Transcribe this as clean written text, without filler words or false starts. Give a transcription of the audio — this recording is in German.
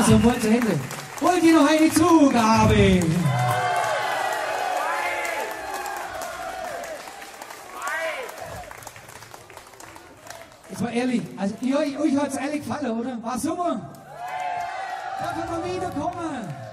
Also, wollt ihr Hände? Wollt ihr noch eine Zugabe? Jetzt mal ehrlich, also euch hat es ehrlich gefallen, oder? War super? Darf ich mal wiederkommen?